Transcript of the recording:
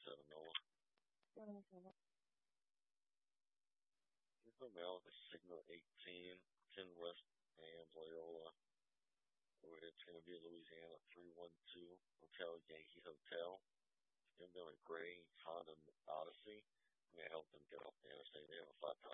77 Nola. Info mail is Signal 18, 10 West and Loyola. It's going to be Louisiana 312 Hotel Yankee Hotel. It's going to be on a gray Honda Odyssey. I'm going to help them get off the interstate. They have a flat tire.